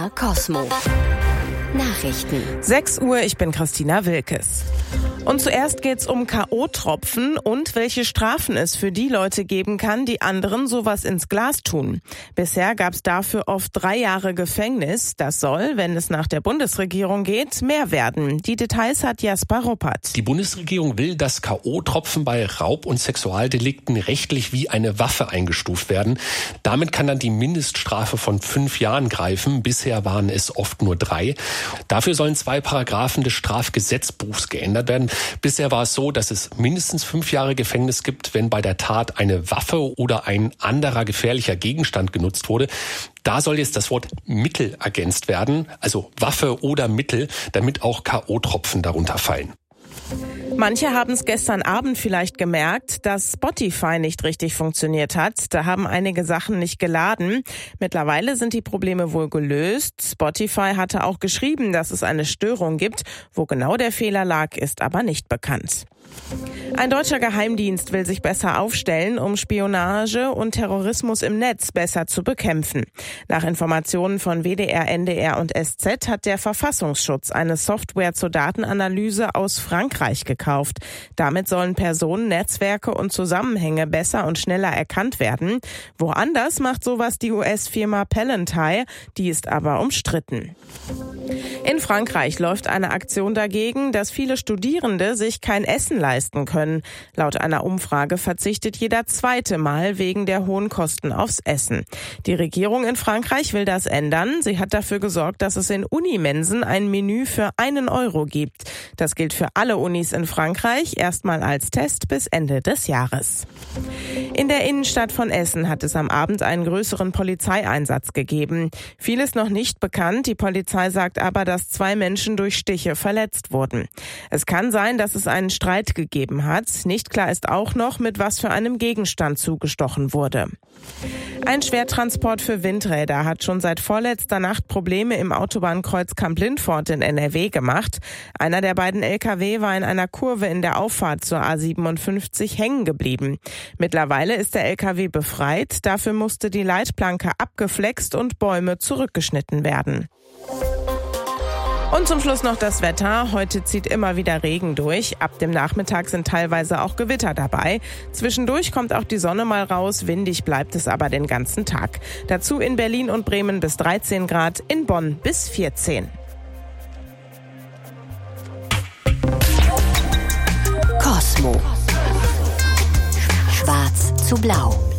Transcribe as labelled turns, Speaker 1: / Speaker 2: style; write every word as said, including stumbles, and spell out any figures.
Speaker 1: R Cosmo. Nachrichten.
Speaker 2: sechs Uhr, ich bin Christina Wilkes. Und zuerst geht's um K O-Tropfen und welche Strafen es für die Leute geben kann, die anderen sowas ins Glas tun. Bisher gab's dafür oft drei Jahre Gefängnis. Das soll, wenn es nach der Bundesregierung geht, mehr werden. Die Details hat Jasper Ruppert.
Speaker 3: Die Bundesregierung will, dass K O-Tropfen bei Raub- und Sexualdelikten rechtlich wie eine Waffe eingestuft werden. Damit kann dann die Mindeststrafe von fünf Jahren greifen. Bisher waren es oft nur drei. Dafür sollen zwei Paragraphen des Strafgesetzbuchs geändert werden. Bisher war es so, dass es mindestens fünf Jahre Gefängnis gibt, wenn bei der Tat eine Waffe oder ein anderer gefährlicher Gegenstand genutzt wurde. Da soll jetzt das Wort Mittel ergänzt werden, also Waffe oder Mittel, damit auch K O-Tropfen darunter fallen.
Speaker 2: Manche haben es gestern Abend vielleicht gemerkt, dass Spotify nicht richtig funktioniert hat. Da haben einige Sachen nicht geladen. Mittlerweile sind die Probleme wohl gelöst. Spotify hatte auch geschrieben, dass es eine Störung gibt. Wo genau der Fehler lag, ist aber nicht bekannt. Ein deutscher Geheimdienst will sich besser aufstellen, um Spionage und Terrorismus im Netz besser zu bekämpfen. Nach Informationen von W D R, N D R und S Z hat der Verfassungsschutz eine Software zur Datenanalyse aus Frankreich gekauft. Damit sollen Personen, Netzwerke und Zusammenhänge besser und schneller erkannt werden. Woanders macht sowas die U S-Firma Palantir, die ist aber umstritten. In Frankreich läuft eine Aktion dagegen, dass viele Studierende sich kein Essen leisten können. Laut einer Umfrage verzichtet jeder zweite Mal wegen der hohen Kosten aufs Essen. Die Regierung in Frankreich will das ändern. Sie hat dafür gesorgt, dass es in Unimensen ein Menü für einen Euro gibt. Das gilt für alle Unis in Frankreich, erstmal als Test bis Ende des Jahres. In der Innenstadt von Essen hat es am Abend einen größeren Polizeieinsatz gegeben. Viel ist noch nicht bekannt. Die Polizei sagt aber, dass zwei Menschen durch Stiche verletzt wurden. Es kann sein, dass es einen Streit gegeben hat. Nicht klar ist auch noch, mit was für einem Gegenstand zugestochen wurde. Ein Schwertransport für Windräder hat schon seit vorletzter Nacht Probleme im Autobahnkreuz Kamp-Lindfort in N R W gemacht. Einer der beiden L K W war in einer Kurve in der Auffahrt zur A siebenundfünfzig hängen geblieben. Mittlerweile ist der L K W befreit. Dafür musste die Leitplanke abgeflext und Bäume zurückgeschnitten werden. Und zum Schluss noch das Wetter. Heute zieht immer wieder Regen durch. Ab dem Nachmittag sind teilweise auch Gewitter dabei. Zwischendurch kommt auch die Sonne mal raus. Windig bleibt es aber den ganzen Tag. Dazu in Berlin und Bremen bis dreizehn Grad, in Bonn bis vierzehn.
Speaker 1: Cosmo. Schwarz zu blau.